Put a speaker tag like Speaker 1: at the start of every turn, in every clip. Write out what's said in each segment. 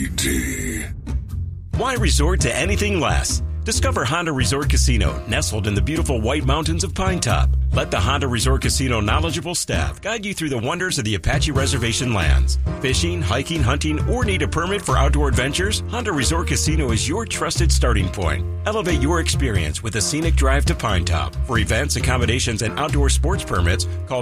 Speaker 1: Why resort to anything less? Discover Honda Resort Casino, nestled in the beautiful White Mountains of Pine Top. Let the Honda Resort Casino knowledgeable staff guide you through the wonders of the Apache Reservation lands. Fishing, hiking, hunting, or need a permit for outdoor adventures? Honda Resort Casino is your trusted starting point. Elevate your experience with a scenic drive to Pine Top. For events, accommodations, and outdoor sports permits, call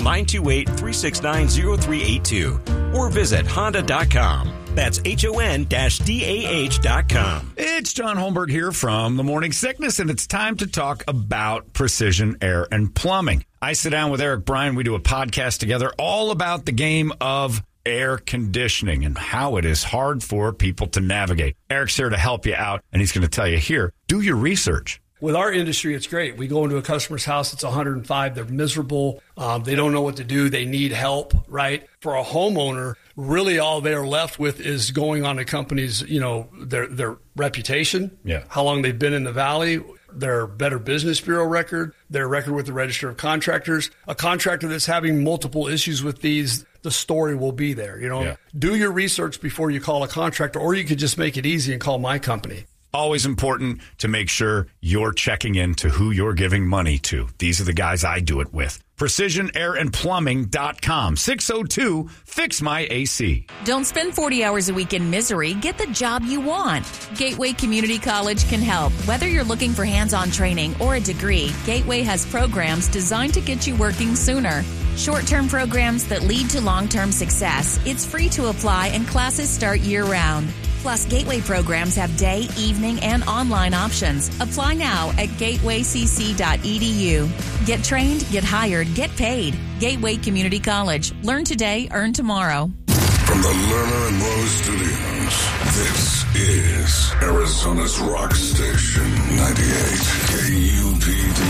Speaker 1: 928-369-0382 or visit honda.com. That's HON-DAH.com.
Speaker 2: It's John Holmberg here from The Morning Sickness, and it's time to talk about precision air and plumbing. I sit down with Eric Bryan. We do a podcast together all about the game of air conditioning and how it is hard for people to navigate. Eric's here to help you out, and he's going to tell you here, do your research.
Speaker 3: With our industry, it's great. We go into a customer's house, it's 105, they're miserable, they don't know what to do, they need help, right? For a homeowner, really all they're left with is going on a company's, their reputation, how long they've been in the valley, their Better Business Bureau record, their record with the Register of Contractors. A contractor that's having multiple issues with these, the story will be there. Do your research before you call a contractor, or you could just make it easy and call my company.
Speaker 2: Always important to make sure you're checking into who you're giving money to. These are the guys I do it with. PrecisionAirandPlumbing.com. 602-FIX-MY-AC.
Speaker 4: Don't spend 40 hours a week in misery. Get the job you want. Gateway Community College can help. Whether you're looking for hands-on training or a degree, Gateway has programs designed to get you working sooner. Short-term programs that lead to long-term success. It's free to apply and classes start year-round. Plus, Gateway programs have day, evening, and online options. Apply now at gatewaycc.edu. Get trained, get hired, get paid. Gateway Community College. Learn today, earn tomorrow.
Speaker 5: From the Lerner and Lowe Studios, this is Arizona's rock station, 98 KUPD.